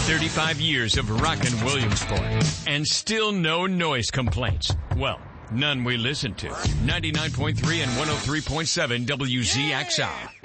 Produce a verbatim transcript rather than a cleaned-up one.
thirty-five years of rockin' Williamsport, and still no noise complaints. Well, none we listen to. ninety-nine point three and one oh three point seven W Z X R.